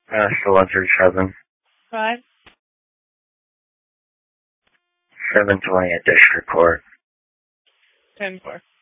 Still 137. 5. 720 at District Court. 10-4.